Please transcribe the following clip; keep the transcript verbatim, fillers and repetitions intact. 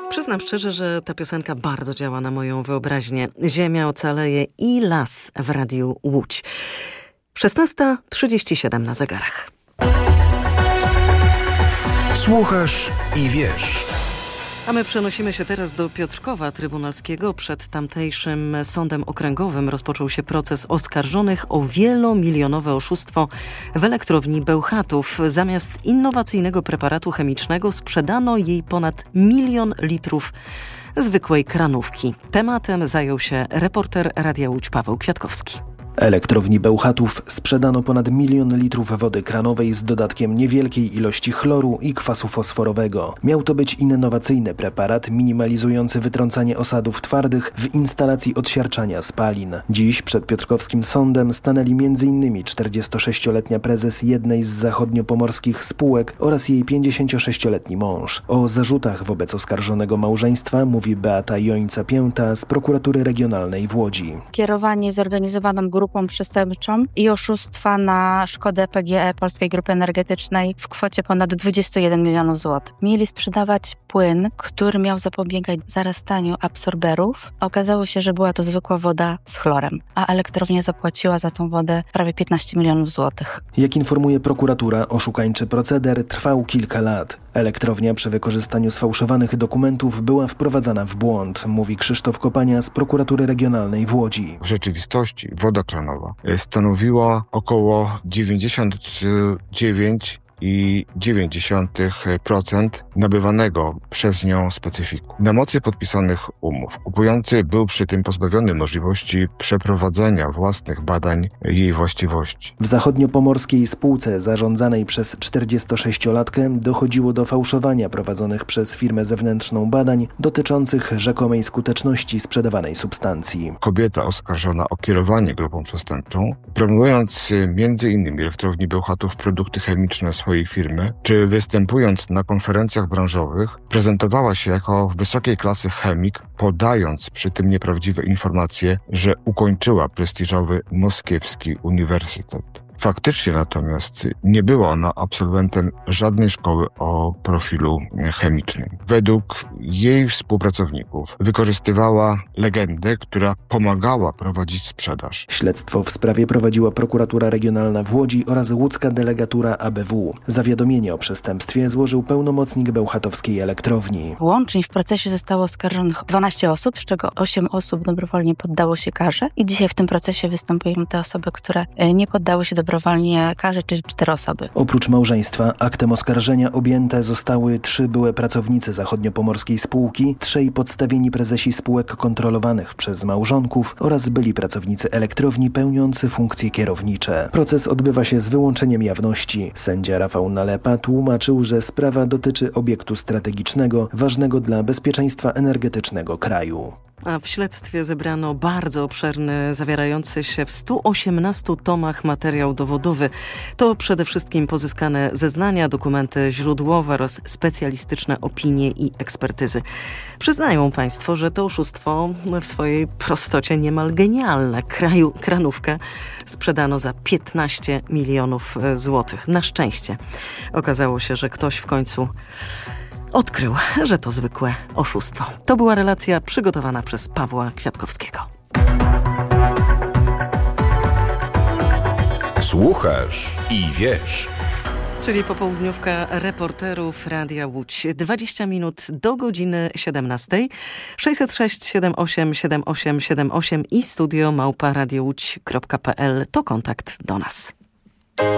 Przyznam szczerze, że ta piosenka bardzo działa na moją wyobraźnię. Ziemia ocaleje i las w Radiu Łódź. szesnasta trzydzieści siedem na zegarach. Słuchasz i wiesz. A my przenosimy się teraz do Piotrkowa Trybunalskiego. Przed tamtejszym sądem okręgowym rozpoczął się proces oskarżonych o wielomilionowe oszustwo w elektrowni Bełchatów. Zamiast innowacyjnego preparatu chemicznego sprzedano jej ponad milion litrów zwykłej kranówki. Tematem zajął się reporter Radia Łódź Paweł Kwiatkowski. Elektrowni Bełchatów sprzedano ponad milion litrów wody kranowej z dodatkiem niewielkiej ilości chloru i kwasu fosforowego. Miał to być innowacyjny preparat minimalizujący wytrącanie osadów twardych w instalacji odsiarczania spalin. Dziś przed piotrkowskim sądem stanęli między innymi czterdziestosześcioletnia prezes jednej z zachodniopomorskich spółek oraz jej pięćdziesięciosześcioletni mąż. O zarzutach wobec oskarżonego małżeństwa mówi Beata Jońca-Pięta z prokuratury regionalnej w Łodzi. Kierowanie zorganizowaną grupą przestępczą i oszustwa na szkodę P G E Polskiej Grupy Energetycznej w kwocie ponad dwadzieścia jeden milionów złotych. Mieli sprzedawać płyn, który miał zapobiegać zarastaniu absorberów. Okazało się, że była to zwykła woda z chlorem, a elektrownia zapłaciła za tą wodę prawie piętnaście milionów złotych. Jak informuje prokuratura, oszukańczy proceder trwał kilka lat. Elektrownia przy wykorzystaniu sfałszowanych dokumentów była wprowadzana w błąd, mówi Krzysztof Kopania z prokuratury regionalnej w Łodzi. W rzeczywistości woda kranowa stanowiła około dziewięćdziesiąt dziewięć i dziewięć dziesiątych procent nabywanego przez nią specyfiku. Na mocy podpisanych umów kupujący był przy tym pozbawiony możliwości przeprowadzenia własnych badań jej właściwości. W zachodniopomorskiej spółce zarządzanej przez czterdziestosześciolatkę dochodziło do fałszowania prowadzonych przez firmę zewnętrzną badań dotyczących rzekomej skuteczności sprzedawanej substancji. Kobieta oskarżona o kierowanie grupą przestępczą, promując między innymi elektrowni Bełchatów produkty chemiczne swojej firmy, czy występując na konferencjach branżowych, prezentowała się jako wysokiej klasy chemik, podając przy tym nieprawdziwe informacje, że ukończyła prestiżowy moskiewski uniwersytet. Faktycznie natomiast nie była ona absolwentem żadnej szkoły o profilu chemicznym. Według jej współpracowników wykorzystywała legendę, która pomagała prowadzić sprzedaż. Śledztwo w sprawie prowadziła prokuratura regionalna w Łodzi oraz łódzka delegatura A B W. Zawiadomienie o przestępstwie złożył pełnomocnik bełchatowskiej elektrowni. Łącznie w procesie zostało oskarżonych dwanaście osób, z czego osiem osób dobrowolnie poddało się karze i dzisiaj w tym procesie występują te osoby, które nie poddały się dobrowolnie karze, czyli cztery osoby. Oprócz małżeństwa aktem oskarżenia objęte zostały trzy byłe pracownicy zachodniopomorskiej spółki, trzej podstawieni prezesi spółek kontrolowanych przez małżonków oraz byli pracownicy elektrowni pełniący funkcje kierownicze. Proces odbywa się z wyłączeniem jawności. Sędzia Rafał Nalepa tłumaczył, że sprawa dotyczy obiektu strategicznego, ważnego dla bezpieczeństwa energetycznego kraju. A w śledztwie zebrano bardzo obszerny, zawierający się w stu osiemnastu tomach materiał dowodowy. To przede wszystkim pozyskane zeznania, dokumenty źródłowe oraz specjalistyczne opinie i ekspertyzy. Przyznają państwo, że to oszustwo w swojej prostocie niemal genialne. Kraju, kranówkę sprzedano za piętnaście milionów złotych. Na szczęście okazało się, że ktoś w końcu odkrył, że to zwykłe oszustwo. To była relacja przygotowana przez Pawła Kwiatkowskiego. Słuchasz i wiesz. Czyli popołudniówka reporterów Radia Łódź. dwadzieścia minut do godziny siedemnastej. sześćset sześć siedem osiem siedem osiem siedem osiem i studio małpa radio łódź kropka p l to kontakt do nas.